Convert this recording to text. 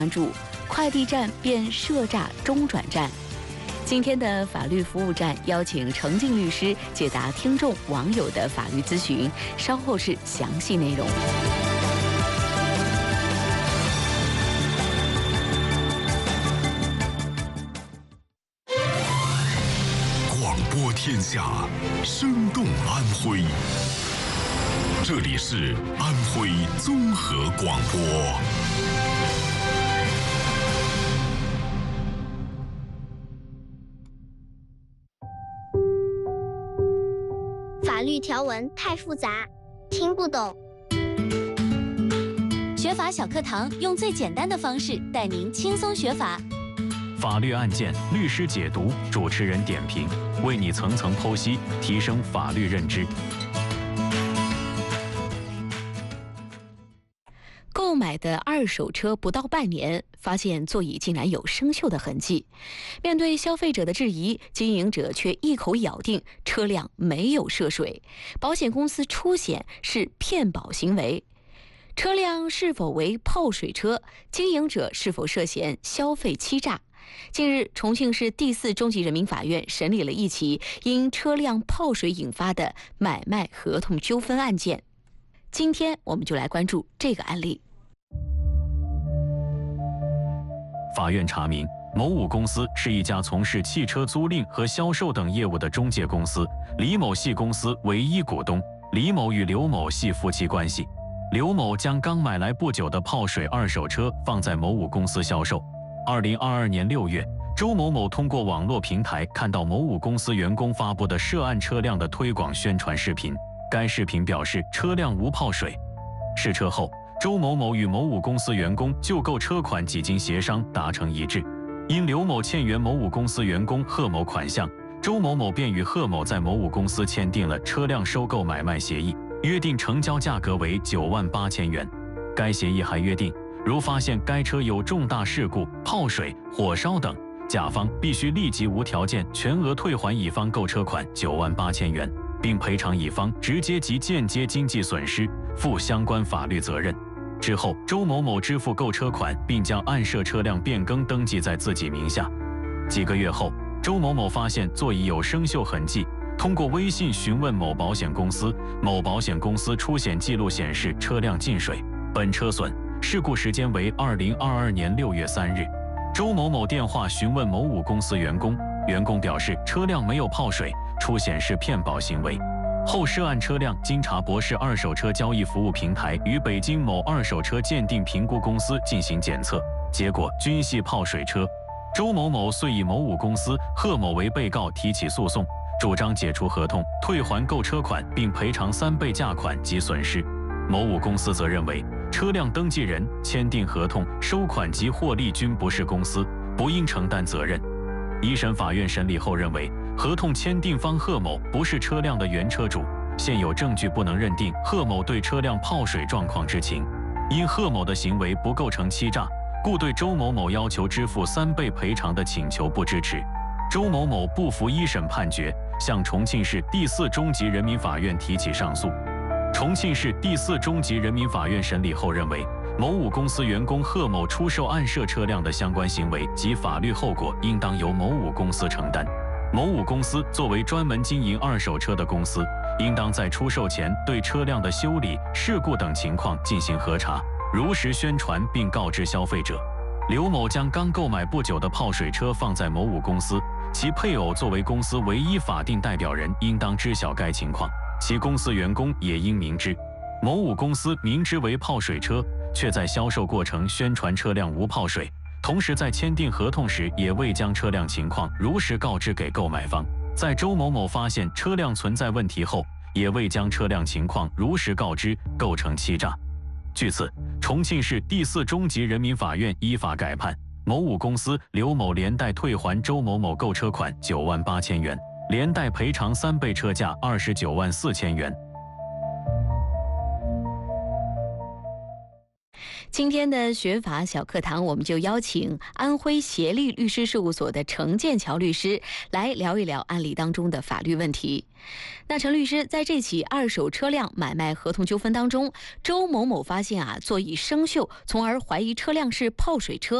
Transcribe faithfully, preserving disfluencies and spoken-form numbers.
关注快递站变涉诈中转站。今天的法律服务站邀请程静律师解答听众网友的法律咨询，稍后是详细内容。 广播天下，生动安徽。这里是安徽综合广播。 法律条文太复杂，听不懂。 学法小课堂用最简单的方式带您轻松学法。 法律案件，律师解读，主持人点评，为你层层剖析，提升法律认知。 购买的二手车不到半年，发现座椅竟然有生锈的痕迹。面对消费者的质疑，经营者却一口咬定车辆没有涉水，保险公司出险是骗保行为。车辆是否为泡水车，经营者是否涉嫌消费欺诈？近日，重庆市第四中级人民法院审理了一起因车辆泡水引发的买卖合同纠纷案件。今天我们就来关注这个案例。 法院查明，某五公司是一家从事汽车租赁和销售等业务的中介公司，李某系公司为一股东，李某与刘某系夫妻关系。刘某将刚买来不久的泡水二手车放在某五公司销售。二零二二年六月，周某某通过网络平台看到某五公司员工发布的涉案车辆的推广宣传视频，该视频表示车辆无泡水。试车后，周某某与某五公司员工就购车款几经协商达成一致，因刘某欠原某五公司员工贺某款项，周某某便与贺某在某五公司签订了车辆收购买卖协议，约定成交价格为九万八千元。该协议还约定，如发现该车有重大事故、泡水、火烧等，甲方必须立即无条件全额退还乙方购车款九万八千元，并赔偿乙方直接及间接经济损失，负相关法律责任。之后，周某某支付购车款，并将案涉车辆变更登记在自己名下。几个月后，周某某发现座椅有生锈痕迹，通过微信询问某保险公司，某保险公司出险记录显示车辆进水，本车损。事故时间为二零二二年六月三日。周某某电话询问某五公司员工，员工表示车辆没有泡水，出险是骗保行为。后涉案车辆经查博士二手车交易服务平台与北京某二手车鉴定评估公司进行检测，结果均系泡水车。周某某遂以某五公司贺某为被告提起诉讼，主张解除合同，退还购车款，并赔偿三倍价款及损失。某五公司则认为，车辆登记人、签订合同、收款及获利均不是公司，不应承担责任。一审法院审理后认为，合同签订方贺某不是车辆的原车主，现有证据不能认定贺某对车辆泡水状况知情，因贺某的行为不构成欺诈，故对周某某要求支付三倍赔偿的请求不支持。周某某不服一审判决，向重庆市第四中级人民法院提起上诉。重庆市第四中级人民法院审理后认为，某五公司员工贺某出售案涉车辆的相关行为及法律后果应当由某五公司承担。某五公司作为专门经营二手车的公司，应当在出售前对车辆的修理、事故等情况进行核查，如实宣传并告知消费者。刘某将刚购买不久的泡水车放在某五公司，其配偶作为公司唯一法定代表人，应当知晓该情况，其公司员工也应明知。某五公司明知为泡水车，却在销售过程宣传车辆无泡水，同时在签订合同时也未将车辆情况如实告知给购买方，在周某某发现车辆存在问题后，也未将车辆情况如实告知，构成欺诈。据此，重庆市第四中级人民法院依法改判某五公司刘某连带退还周某某购车款九万八千元，连带赔偿三倍车价二十九万四千元。 今天的学法小课堂，我们就邀请安徽协力律师事务所的程剑桥律师来聊一聊案例当中的法律问题。那程律师，在这起二手车辆买卖合同纠纷当中，周某某发现啊座椅生锈，从而怀疑车辆是泡水车。